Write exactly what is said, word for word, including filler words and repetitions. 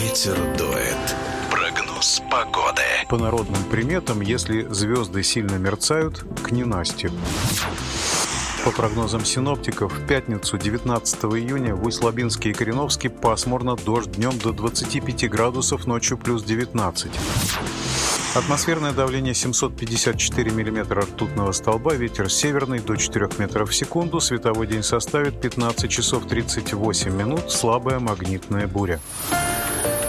ветер дует. Прогноз погоды. По народным приметам, если звезды сильно мерцают, к ненастью. По прогнозам синоптиков, в пятницу, девятнадцатого июня, в Усть-Лабинске и Кореновске пасмурно, дождь, днем до двадцати пяти градусов, ночью плюс девятнадцать. Атмосферное давление семьсот пятьдесят четыре миллиметра ртутного столба, ветер северный до четырёх метров в секунду, световой день составит пятнадцать часов тридцать восемь минут, слабая магнитная буря.